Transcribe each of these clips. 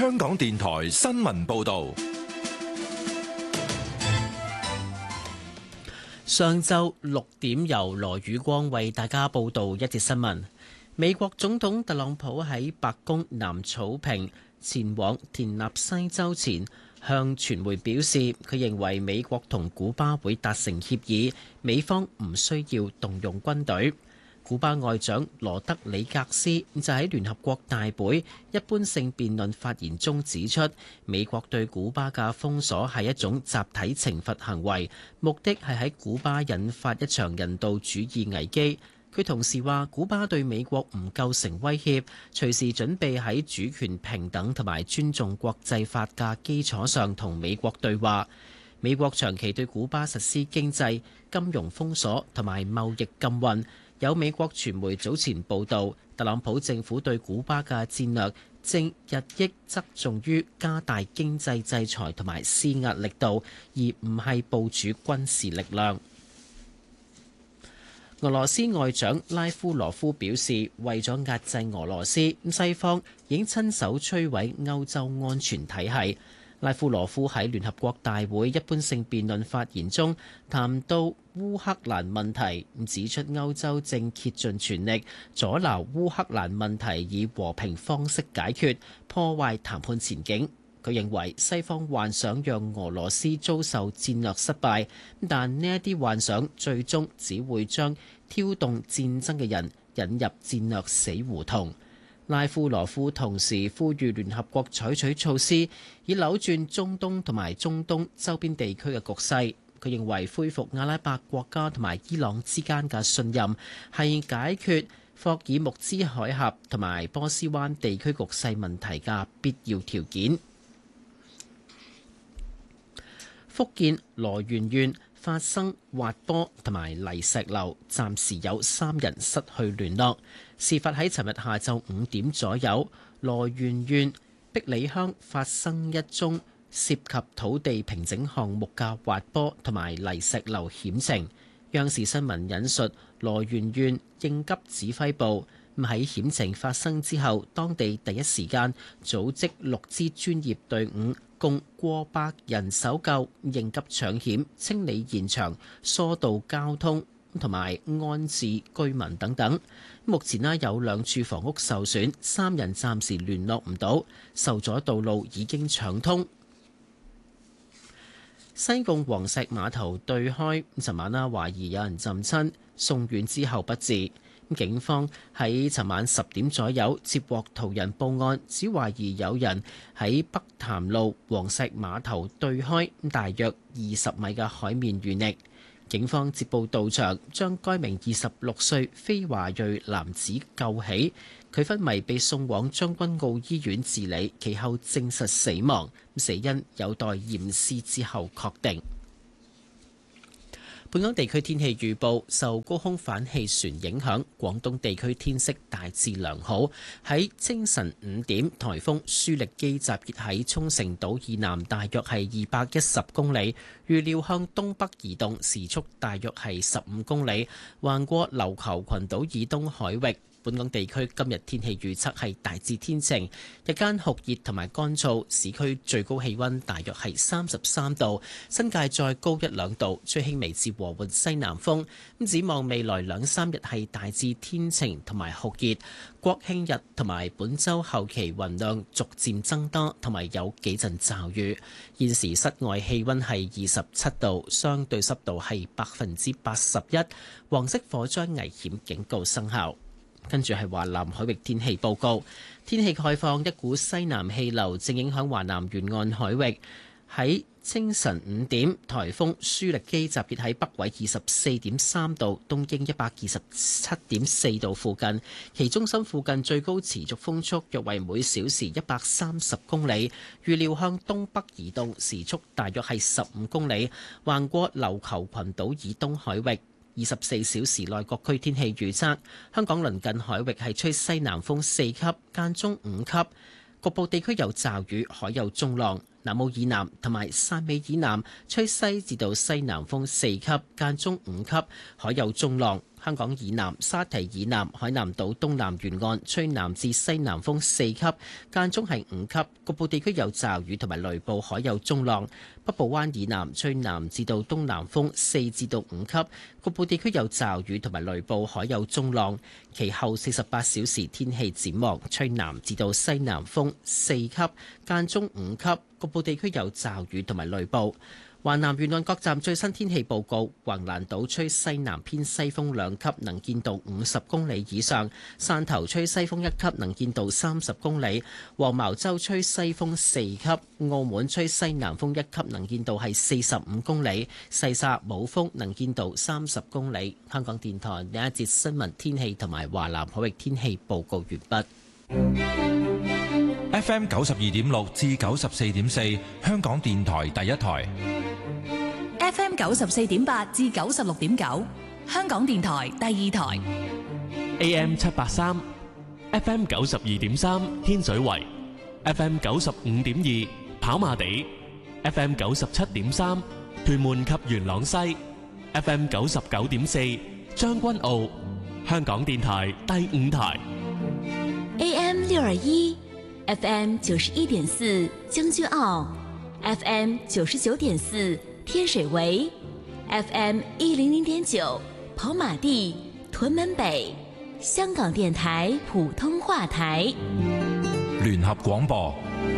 香港電台新聞報道。 上晝6點，由羅宇光為大家報道一節新聞。美國總統特朗普喺白宮南草坪前往田納西州前，向傳媒表示，佢認為美國同古巴會達成協議，美方唔需要動用軍隊。古巴外長羅德里格斯就喺聯合國大會一般性辯論發言中指出，美國對古巴嘅封鎖係一種集體懲罰行為，目的係喺古巴引發一場人道主義危機。佢同時話，古巴對美國唔構成威脅，隨時準備喺主權平等同埋尊重國際法嘅基礎上同美國對話。美國長期對古巴實施經濟、金融封鎖同埋貿易禁運。有美國傳媒早前報導，特朗普政府對古巴嘅戰略正日益側重於加大經濟制裁同埋施壓力度，而唔係部署軍事力量。俄羅斯外長拉夫羅夫表示，為咗壓制俄羅斯，西方已經親手摧毀歐洲安全體系。拉夫羅夫喺聯合國大會一般性辯論發言中談到烏克蘭問題，指出歐洲正竭盡全力阻撓烏克蘭問題以和平方式解決，破壞談判前景。佢認為西方幻想讓俄羅斯遭受戰略失敗，但呢一啲幻想最終只會將挑動戰爭嘅人引入戰略死胡同。拉夫羅夫同時呼籲聯合國採取措施，以扭轉中東同埋中東周邊地區嘅局勢。佢認為恢復阿拉伯國家同埋伊朗之間嘅信任係解決霍爾木茲海峽同埋波斯灣地區局勢問題嘅必要條件。福建羅源縣發生滑坡同埋泥石流，暫時有3人失去聯絡。事發喺尋日下晝5點左右，羅源縣碧里鄉發生一宗涉及土地平整項目嘅滑坡同埋泥石流險情。央視新聞引述羅源縣應急指揮部喺險情發生之後，當地第一時間組織6支專業隊伍，共過百人搜救、應急搶險、清理現場、疏導交通同埋安置居民等等。目前有2處房屋受損，3人暫時聯絡唔到，受阻道路已經搶通。西貢黃石碼頭對開，尋晚懷疑有人浸親，送院之後不治。警方喺尋晚10點左右接獲途人報案，只懷疑有人喺北潭路黃石碼頭對開大約20米嘅海面遇溺。警方接報到場，將該名26歲非華裔男子救起，佢昏迷被送往將軍澳醫院治理，其後證實死亡，死因有待驗屍之後確定。本港地區天氣預報，受高空反氣旋影響，廣東地區天色大致良好。喺清晨5點，颱風舒力基集結喺沖繩島以南，大約係210公里，預料向東北移動，時速大約係15公里，橫過琉球群島以東海域。本港地區今日天氣預測係大致天晴，日間酷熱同埋乾燥，市區最高氣溫大約係33度，新界再高1-2度，吹輕微至和緩西南風。展望未來2-3日係大致天晴同埋酷熱，國慶日同埋本週後期雲量逐漸增多，同埋有幾陣驟雨。現時室外氣溫係27度，相對濕度係81%，黃色火災危險警告生效。跟住係華南海域天氣報告，天氣概況，一股西南氣流正影響華南沿岸海域。喺清晨5點，颱風舒力基集結喺北緯24.3度、東經127.4度附近，其中心附近最高持續風速約為每小時130公里，預料向東北移動，時速大約係15公里，橫過琉球群島以東海域。24小時內各區天氣預測，香港鄰近海域係吹西南風4級，間中5級，局部地區有驟雨，海有中浪。南澳以南同埋汕尾以南吹西至到西南風4級，間中5級，海有中浪。 香港以南、沙堤以南、海南島東南沿岸吹南至西南風4級，間中係5級，局部地區有驟雨同埋雷暴，海有中浪。北部灣以南吹南至到東南風4至到5級，局部地區有驟雨同埋雷暴，海有中浪。其後48小時天氣展望，吹南至到西南風4級，間中5級，局部地區有驟雨同埋雷暴。華南沿岸各站最新天氣報告：橫瀾島吹西南偏西風2級，能見度50公里以上；汕頭吹西風1級，能見度30公里；黃茅洲吹西風4級；澳門吹西南風1級，能見度係45公里；細沙冇風，能見度30公里。香港電台呢一節新聞天氣同埋華南海域天氣報告完畢。 FM 92.6至94.4，香港電台第一台。 FM 94.8至96.9，香港電台第二台。 AM 783 FM 92.3，天水圍 FM 95.2，跑馬地 FM 97.3，屯門及元朗西 FM 99.4，將軍澳，香港電台第五台。 AM 621 FM 91.4，將軍澳 FM 99.4，天水圍 FM 100.9，跑馬地、屯門北，香港電台普通話台。 聯合廣播。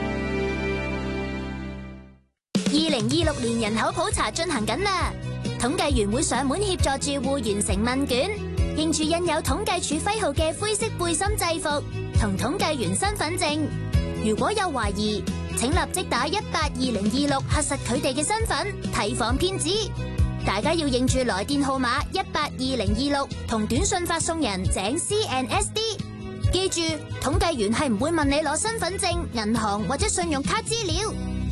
2026年人口普查進行緊啦，統計員會上門協助住戶完成問卷，認住印有統計處徽號嘅灰色背心制服同統計員身份證。如果有懷疑，請立即打182026核實佢哋嘅身份，提防騙子。大家要認住來電號碼182026同短信發送人井 CNSD。記住，統計員係唔會問你攞身份證、銀行或者信用卡資料。